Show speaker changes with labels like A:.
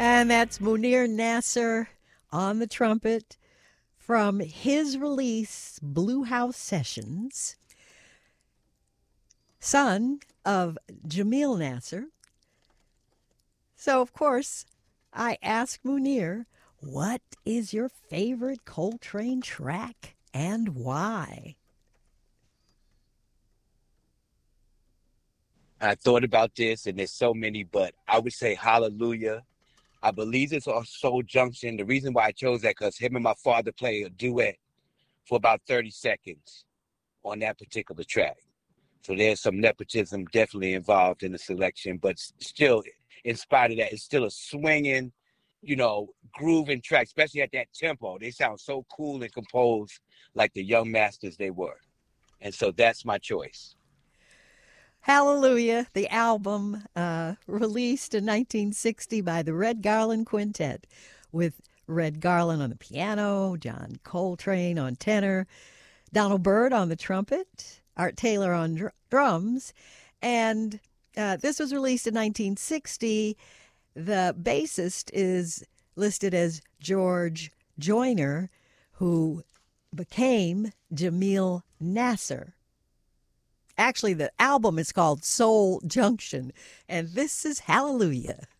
A: And that's Munir Nasser on the trumpet from his release, Blue House Sessions, son of Jamil Nasser. So, of course, I asked Munir, what is your favorite Coltrane track and why?
B: I thought about this, and there's so many, but I would say Hallelujah. I believe it's on Soul Junction. The reason why I chose that because him and my father play a duet for about 30 seconds on that particular track. So there's some nepotism definitely involved in the selection, but still, in spite of that, it's still a swinging, grooving track, especially at that tempo. They sound so cool and composed like the young masters they were. And so that's my choice.
A: Hallelujah, the album released in 1960 by the Red Garland Quintet, with Red Garland on the piano, John Coltrane on tenor, Donald Byrd on the trumpet, Art Taylor on drums. And this was released in 1960. The bassist is listed as George Joyner, who became Jamil Nasser. Actually, the album is called Soul Junction, and this is Hallelujah.